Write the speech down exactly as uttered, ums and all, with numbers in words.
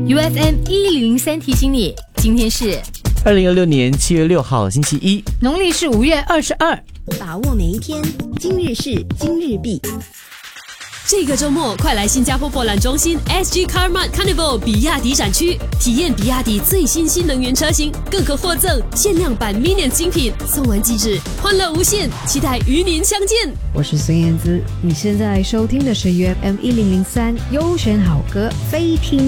U F M 一零零三提醒你，今天是二零二六年七月六号星期一， 农历是五月二十二。 把握每一天，今日事今日毕。 这个周末，快来新加坡博览中心 S G Car Mart Carnival 比亚迪展区，体验比亚迪最新新能源车型，更可获赠限量版 Minion 精品，送完即止，欢乐无限，期待与您相见。 我是孙燕姿，你现在收听的是 U F M 一零零三优选好歌，非听